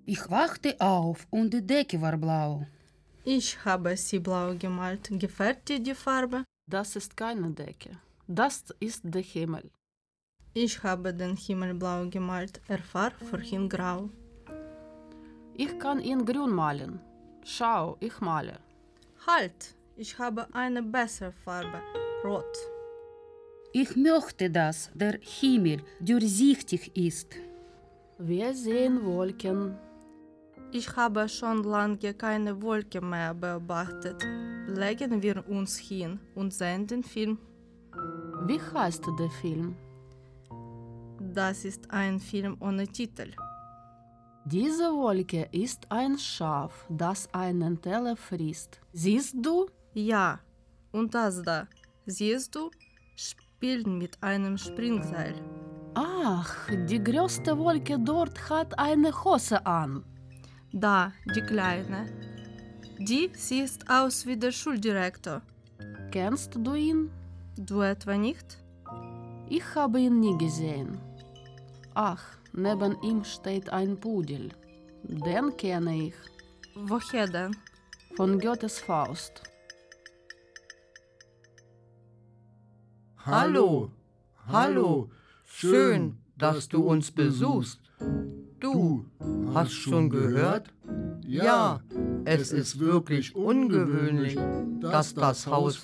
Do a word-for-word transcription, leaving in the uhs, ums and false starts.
Ich wachte auf und die Decke war blau. Ich habe sie blau gemalt. Gefällt dir die Farbe? Das ist keine Decke. Das ist der Himmel. Ich habe den Himmel blau gemalt. Er war vorhin grau. Ich kann ihn grün malen. Schau, ich male. Halt! Ich habe eine bessere Farbe. Rot. Ich möchte, dass der Himmel durchsichtig ist. Wir sehen Wolken. Ich habe schon lange keine Wolke mehr beobachtet. Legen wir uns hin und sehen den Film. Wie heißt der Film? Das ist ein Film ohne Titel. Diese Wolke ist ein Schaf, das einen Teller frisst. Siehst du? Ja, und das da, siehst du, spielt mit einem Springseil. Ach, die größte Wolke dort hat eine Hose an. Da, die kleine. Die sieht aus wie der Schuldirektor. Kennst du ihn? Du etwa nicht? Ich habe ihn nie gesehen. Ach, neben ihm steht ein Pudel. Den kenne ich. Woher denn? Von Goethes Faust. Hallo, hallo, schön, dass du uns besuchst. Du, hast schon gehört? Ja, es ist wirklich ungewöhnlich, dass das Haus